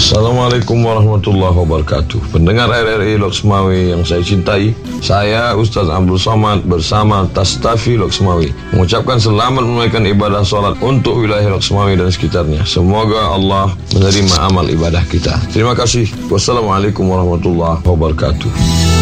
Assalamualaikum warahmatullahi wabarakatuh. Pendengar RRI Loksmawi yang saya cintai, saya Ustaz Abdul Somad bersama Tastafi Loksmawi mengucapkan selamat menunaikan ibadah sholat untuk wilayah Loksmawi dan sekitarnya. Semoga Allah menerima amal ibadah kita. Terima kasih. Wassalamualaikum warahmatullahi wabarakatuh.